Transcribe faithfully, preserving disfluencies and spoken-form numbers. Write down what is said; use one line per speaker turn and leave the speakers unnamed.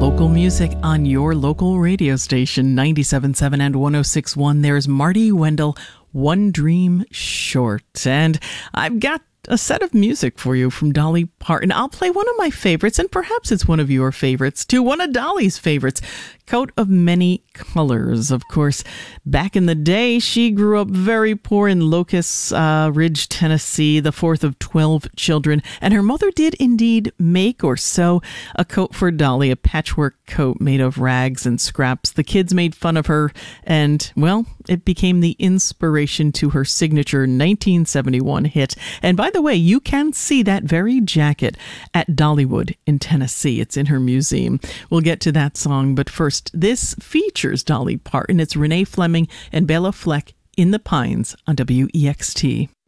Local music on your local radio station, ninety-seven point seven and one oh six point one. There's Marty Wendell, One Dream Short. And I've got a set of music for you from Dolly Parton. I'll play one of my favorites, and perhaps it's one of your favorites too. One of Dolly's favorites, Coat of Many Colors. Of course, back in the day, she grew up very poor in Locust uh, Ridge, Tennessee, the fourth of twelve children. And her mother did indeed make or sew a coat for Dolly, a patchwork coat made of rags and scraps. The kids made fun of her, and, well, it became the inspiration to her signature nineteen seventy-one hit. And by the way, you can see that very jacket at Dollywood in Tennessee. It's in her museum. We'll get to that song, but first, this features Dolly Parton. It's Renee Fleming and Bela Fleck, In the Pines on W E X T.